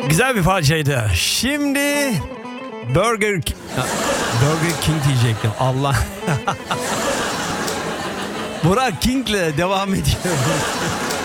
Güzel bir parçaydı. Şimdi Burger King diyecektim. Allah. Burak King'le devam ediyorum.